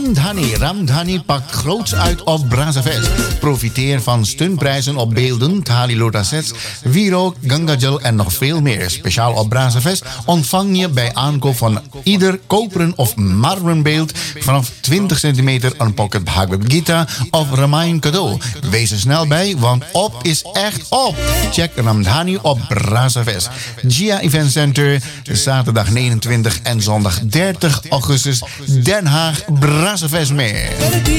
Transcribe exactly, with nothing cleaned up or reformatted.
Ramdhani. Ramdhani pakt groots uit op Brazafest. Profiteer van stunprijzen op beelden, thali lota sets, wierook, gangajal en nog veel meer. Speciaal op Brazafest ontvang je bij aankoop van ieder koperen of marmeren beeld vanaf twintig centimeter een pocket Bhagavad Gita of Ramayana cadeau. Wees er snel bij, want op is echt op. Check Ramdhani op Brazafest. Gia Event Center, zaterdag negenentwintig en zondag dertig augustus, Den Haag, Brazafest meer.